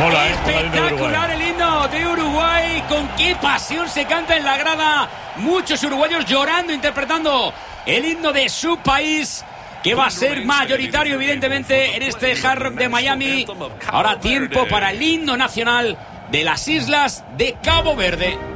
Mola, espectacular el himno de Uruguay. Con qué pasión se canta en la grada. Muchos uruguayos llorando, interpretando el himno de su país, que va a ser mayoritario evidentemente en este Hard Rock de Miami. Ahora tiempo para el himno nacional de las islas de Cabo Verde.